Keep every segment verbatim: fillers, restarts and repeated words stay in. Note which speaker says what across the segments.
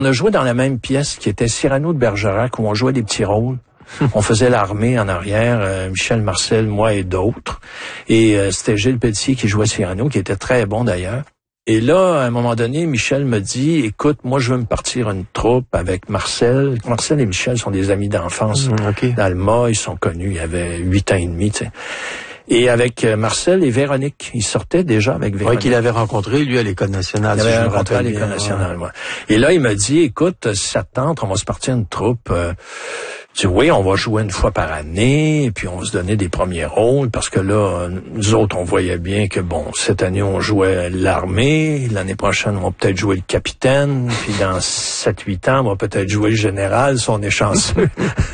Speaker 1: On a joué dans la même pièce qui était Cyrano de Bergerac, où on jouait des petits rôles. On faisait l'armée en arrière, euh, Michel, Marcel, moi et d'autres. Et euh, c'était Gilles Pelletier qui jouait Cyrano, qui était très bon d'ailleurs. Et là, à un moment donné, Michel me dit, écoute, moi je veux me partir une troupe avec Marcel. Marcel et Michel sont des amis d'enfance.
Speaker 2: Mmh, okay.
Speaker 1: D'Alma, ils sont connus, il y avait huit ans et demi, tu sais. Et avec Marcel et Véronique, ils sortaient déjà avec Véronique.
Speaker 2: Oui, qu'il avait rencontré, lui, à l'École nationale.
Speaker 1: Il
Speaker 2: si
Speaker 1: avait
Speaker 2: je
Speaker 1: rencontré à l'École nationale, ouais. Et là, il m'a dit, écoute, si ça te tente, on va se partir une troupe. Euh, tu dis, oui, on va jouer une fois par année, et puis on va se donner des premiers rôles, parce que là, nous autres, on voyait bien que, bon, cette année, on jouait l'armée, l'année prochaine, on va peut-être jouer le capitaine, puis dans sept huit ans, on va peut-être jouer le général, si on est chanceux.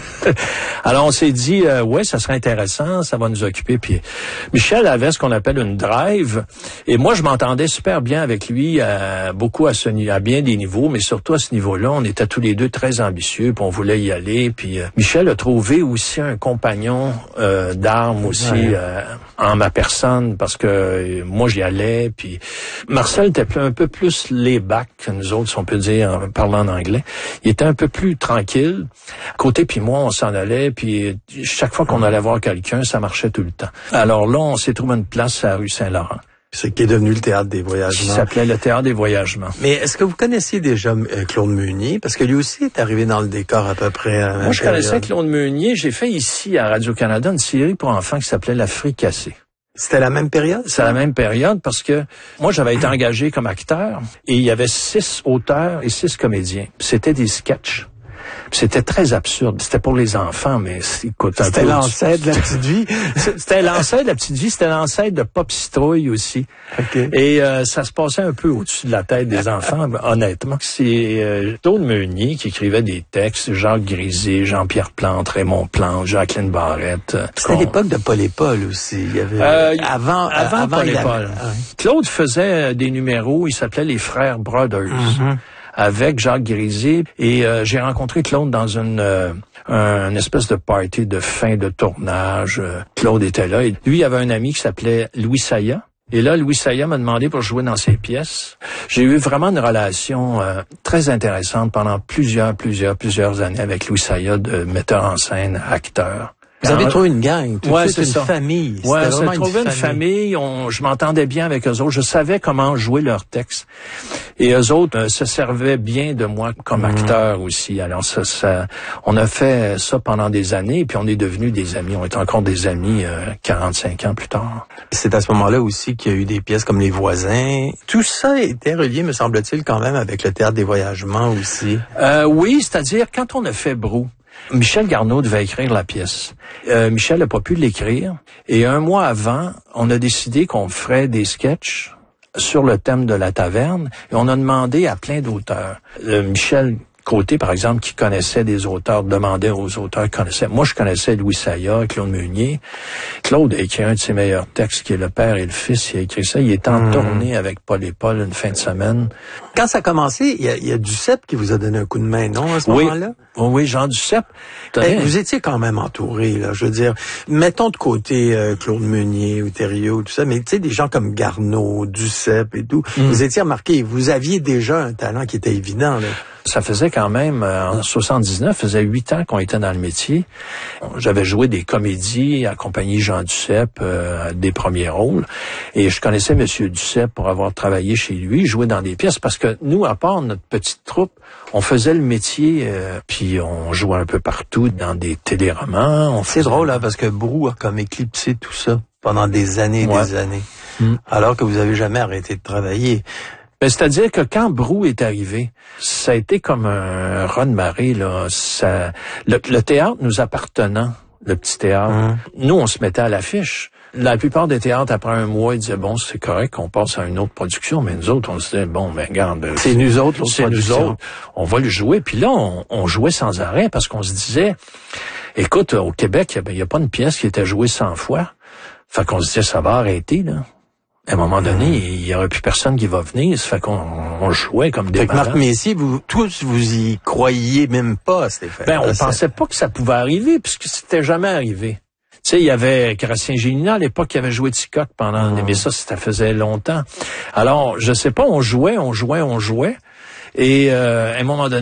Speaker 1: Alors, on s'est dit, euh, ouais, ça serait intéressant, ça va nous occuper. Puis Michel avait ce qu'on appelle une drive, et moi, je m'entendais super bien avec lui, à, beaucoup à, ce, à bien des niveaux, mais surtout à ce niveau-là, on était tous les deux très ambitieux, puis on voulait y aller, puis euh, Michel a trouvé aussi un compagnon euh, d'armes aussi ouais. euh, en ma personne, parce que euh, moi, j'y allais, puis Marcel était un peu plus laid-back que nous autres, si on peut dire, en parlant en anglais. Il était un peu plus tranquille. Côté, puis moi, on s'en allait, puis chaque fois qu'on allait voir quelqu'un, ça marchait tout le temps. Alors là, on s'est trouvé une place à la rue Saint-Laurent.
Speaker 2: Ce qui est devenu le Théâtre des Voyagements.
Speaker 1: Qui s'appelait le Théâtre des Voyagements.
Speaker 2: Mais est-ce que vous connaissiez déjà euh, Claude Meunier? Parce que lui aussi est arrivé dans le décor à peu près à la
Speaker 1: Moi, je
Speaker 2: période.
Speaker 1: connaissais Claude Meunier. J'ai fait ici, à Radio-Canada, une série pour enfants qui s'appelait La Fricassée.
Speaker 2: C'était la même période?
Speaker 1: C'est la même période parce que moi, j'avais été engagé comme acteur et il y avait six auteurs et six comédiens. C'était des sketchs. C'était très absurde. C'était pour les enfants, mais écoute,
Speaker 2: c'était l'ancêtre de La Petite Vie.
Speaker 1: C'était l'ancêtre de La Petite Vie. C'était l'ancêtre de Pop Citrouille aussi.
Speaker 2: Okay.
Speaker 1: Et euh, ça se passait un peu au-dessus de la tête des enfants, honnêtement. C'est euh, Claude Meunier qui écrivait des textes, Jacques Grisé, Jean-Pierre Plante, Raymond Plante, Jacqueline Barrette.
Speaker 2: C'était on... l'époque de Paul et Paul aussi. Il y avait
Speaker 1: euh,
Speaker 2: avant,
Speaker 1: avant, avant Paul et Paul.
Speaker 2: Avait... Ouais.
Speaker 1: Claude faisait des numéros. Il s'appelait les Frères Brothers. Mm-hmm. Avec Jacques Grisé, et euh, j'ai rencontré Claude dans une, euh, un, une espèce de party de fin de tournage. Claude était là, et lui, il avait un ami qui s'appelait Louis Saya. Et là, Louis Saya m'a demandé pour jouer dans ses pièces. J'ai eu vraiment une relation euh, très intéressante pendant plusieurs, plusieurs, plusieurs années avec Louis Saya, de metteur en scène, acteur.
Speaker 2: Vous avez trouvé une gang, tout
Speaker 1: ouais,
Speaker 2: de suite,
Speaker 1: c'est
Speaker 2: une
Speaker 1: ça.
Speaker 2: famille.
Speaker 1: Ouais, j'ai trouvé
Speaker 2: une
Speaker 1: une famille. On, je m'entendais bien avec eux autres. Je savais comment jouer leurs textes. Et eux autres euh, se servaient bien de moi comme mmh. acteur aussi. Alors ça, ça, on a fait ça pendant des années, puis on est devenus des amis. On est encore des amis euh, quarante-cinq ans plus tard.
Speaker 2: C'est à ce moment-là aussi qu'il y a eu des pièces comme Les Voisins. Tout ça était relié, me semble-t-il, quand même avec le Théâtre des Voyagements aussi.
Speaker 1: Euh, oui, c'est-à-dire quand on a fait Brou, Michel Garneau devait écrire la pièce. Euh, Michel n'a pas pu l'écrire. Et un mois avant, on a décidé qu'on ferait des sketchs sur le thème de la taverne. Et on a demandé à plein d'auteurs. Euh, Michel Côté, par exemple, qui connaissait des auteurs, demandait aux auteurs qui connaissaient. Moi, je connaissais Louis Saya, Claude Meunier. Claude a écrit un de ses meilleurs textes, qui est Le Père et le Fils. Il a écrit ça. Il est en mmh. tournée avec Paul et Paul une fin de semaine.
Speaker 2: Quand ça a commencé, il y a, il y a Duceppe qui vous a donné un coup de main, non, à ce
Speaker 1: oui.
Speaker 2: moment-là?
Speaker 1: Oui, Jean Duceppe.
Speaker 2: Hey, vous étiez quand même entouré, là. Je veux dire, mettons de côté euh, Claude Meunier ou Thériault, tout ça, mais tu sais, des gens comme Garneau, Duceppe et tout, mmh. vous étiez remarqué, vous aviez déjà un talent qui était évident, là.
Speaker 1: Ça faisait quand même, euh, en soixante-dix-neuf, faisait huit ans qu'on était dans le métier. J'avais joué des comédies, accompagné Jean Duceppe, euh, des premiers rôles. Et je connaissais Monsieur Duceppe pour avoir travaillé chez lui, joué dans des pièces. Parce que nous, à part notre petite troupe, on faisait le métier, euh, puis on jouait un peu partout dans des téléromans.
Speaker 2: C'est faisait... drôle, hein, parce que Brou a comme éclipsé tout ça pendant des années et ouais. des années. Mmh. Alors que vous avez jamais arrêté de travailler.
Speaker 1: Ben, c'est-à-dire que quand Brou est arrivé, ça a été comme un raz-de-marée, là. Ça, le, le théâtre nous appartenant, le petit théâtre, mmh. nous, on se mettait à l'affiche. La plupart des théâtres, après un mois, ils disaient, bon, c'est correct qu'on passe à une autre production, mais nous autres, on se disait, bon, ben, regarde.
Speaker 2: C'est nous autres, l'autre
Speaker 1: c'est
Speaker 2: production.
Speaker 1: Nous autres. On va le jouer. Puis là, on, on jouait sans arrêt parce qu'on se disait, écoute, au Québec, il n'y a, a pas une pièce qui était jouée cent fois. Fait qu'on se disait, ça va arrêter, là. À un moment donné, il y aurait plus personne qui va venir. Ça fait qu'on on jouait comme des malades.
Speaker 2: Marc Messier, vous tous, vous y croyiez même pas, Stéphane.
Speaker 1: Ben, on pensait pas que ça pouvait arriver, puisque c'était jamais arrivé. Tu sais, il y avait Gracien Gélinas, à l'époque, qui avait joué Ticoc pendant, mmh. mais ça, ça faisait longtemps. Alors, je sais pas, on jouait, on jouait, on jouait. Et, euh, à un moment donné,